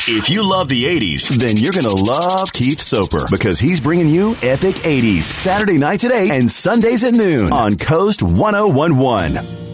If you love the 80s, then you're going to love Keith Soper because he's bringing you Epic 80s Saturday nights at 8 and Sundays at noon on Coast 1011.